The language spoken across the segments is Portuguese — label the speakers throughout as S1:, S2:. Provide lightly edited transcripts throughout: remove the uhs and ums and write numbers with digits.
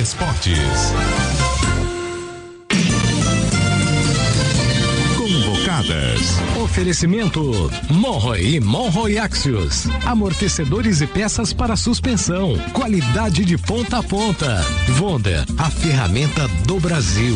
S1: Esportes. Convocadas.
S2: Oferecimento Monroe e Monroe Axios. Amortecedores e peças para suspensão. Qualidade de ponta a ponta. Wonder, a ferramenta do Brasil.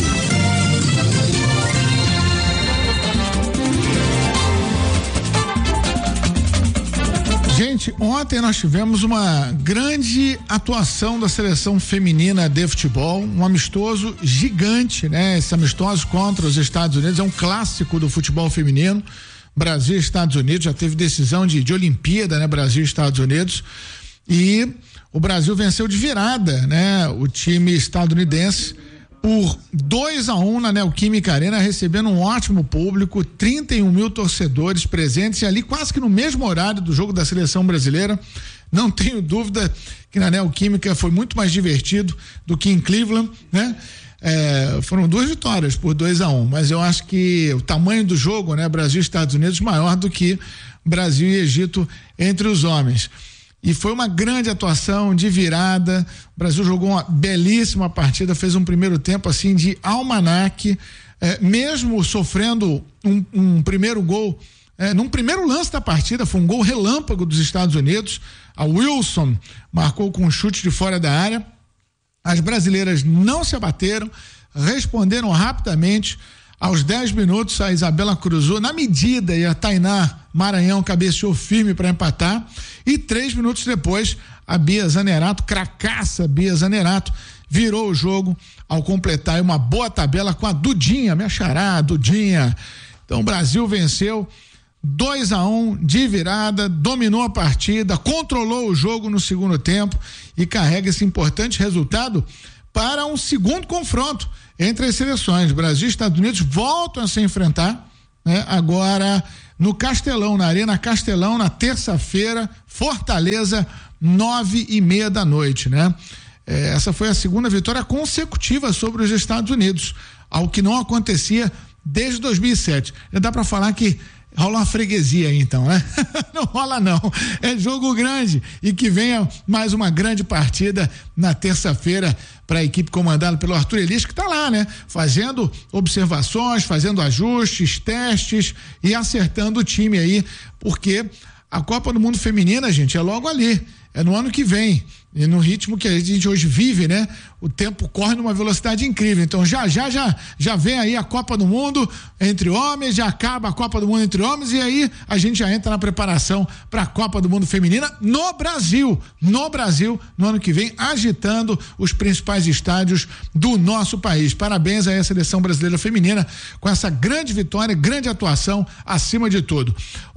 S3: Gente, ontem nós tivemos uma grande atuação da seleção feminina de futebol, um amistoso gigante, né? Esse amistoso contra os Estados Unidos é um clássico do futebol feminino. Brasil e Estados Unidos, já teve decisão de Olimpíada, né? Brasil e Estados Unidos, e o Brasil venceu de virada, né? O time estadunidense por 2-1 na Neoquímica Arena, recebendo um ótimo público, 31 mil torcedores presentes, e ali quase que no mesmo horário do jogo da seleção brasileira. Não tenho dúvida que na Neoquímica foi muito mais divertido do que em Cleveland, né? Foram 2 vitórias por 2-1, mas eu acho que o tamanho do jogo, né? Brasil e Estados Unidos maior do que Brasil e Egito entre os homens. E foi uma grande atuação de virada. O Brasil jogou uma belíssima partida, fez um primeiro tempo assim de almanaque, mesmo sofrendo um primeiro gol, num primeiro lance da partida, foi um gol relâmpago dos Estados Unidos. A Wilson marcou com um chute de fora da área. As brasileiras não se abateram, responderam rapidamente. Aos 10 minutos, a Isabela cruzou na medida e a Tainá Maranhão cabeceou firme para empatar. E 3 minutos depois, a Bia Zanerato, cracaça Bia Zanerato, virou o jogo ao completar uma boa tabela com a Dudinha, minha xará, Dudinha. Então o Brasil venceu 2-1 de virada, dominou a partida, controlou o jogo no segundo tempo e carrega esse importante resultado para um segundo confronto entre as seleções. Brasil e Estados Unidos voltam a se enfrentar, né? Agora no Castelão, na Arena Castelão, na terça-feira, Fortaleza, 9:30 da noite, né? Essa foi a segunda vitória consecutiva sobre os Estados Unidos, algo que não acontecia desde 2007. Já dá para falar que rola uma freguesia aí, então, né? Não rola não, é jogo grande, e que venha mais uma grande partida na terça-feira para a equipe comandada pelo Arthur Elias, que está lá, né? Fazendo observações, fazendo ajustes, testes e acertando o time aí, porque a Copa do Mundo Feminina, gente, é logo ali, é no ano que vem. E no ritmo que a gente hoje vive, né? O tempo corre numa velocidade incrível. Então já vem aí a Copa do Mundo entre homens, já acaba a Copa do Mundo entre homens, e aí a gente já entra na preparação para a Copa do Mundo Feminina no Brasil, no ano que vem, agitando os principais estádios do nosso país. Parabéns aí à seleção brasileira feminina com essa grande vitória, grande atuação acima de tudo.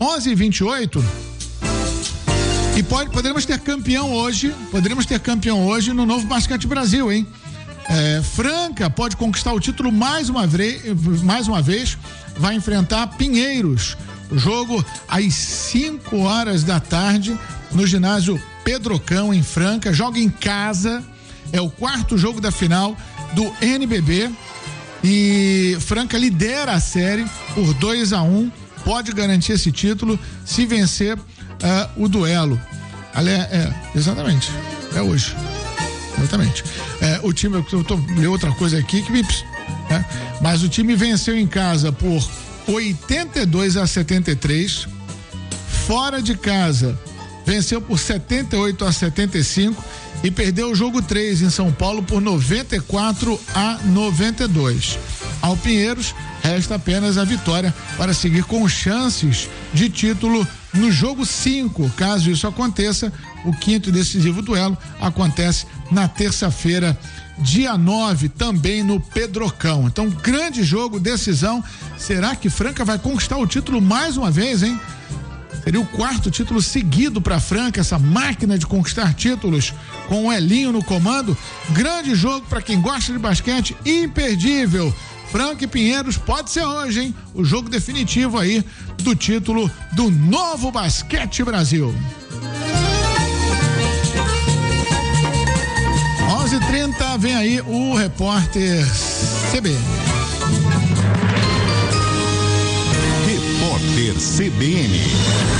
S3: 11:28. E poderemos ter campeão hoje no Novo Basquete Brasil, hein? Franca pode conquistar o título mais uma vez, vai enfrentar Pinheiros. O jogo às 5 horas da tarde no ginásio Pedrocão, em Franca. Joga em casa, é o 4º jogo da final do NBB, e Franca lidera a série por 2-1, pode garantir esse título se vencer o duelo. Exatamente, é hoje. Exatamente. O time, eu tô lendo outra coisa aqui que mas o time venceu em casa por 82-73, fora de casa venceu por 78-75 e perdeu o jogo 3 em São Paulo por 94-92. Ao Pinheiros resta apenas a vitória para seguir com chances de título no jogo 5. Caso isso aconteça, o 5º e decisivo duelo acontece na terça-feira, dia 9, também no Pedrocão. Então, grande jogo, decisão. Será que Franca vai conquistar o título mais uma vez, hein? Seria o 4º título seguido para Franca, essa máquina de conquistar títulos com o Elinho no comando. Grande jogo para quem gosta de basquete, imperdível. Franca e Pinheiros, pode ser hoje, hein? O jogo definitivo aí do título do Novo Basquete Brasil. 11:30, vem aí o repórter CBN.
S1: Repórter CBN.